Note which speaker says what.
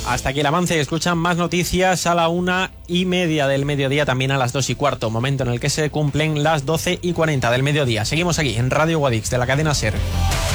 Speaker 1: Hasta aquí el avance. Escuchan más noticias a la 1:30 del mediodía, también a las 2:15, momento en el que se cumplen las 12:40 del mediodía. Seguimos aquí en Radio Guadix de la cadena SER.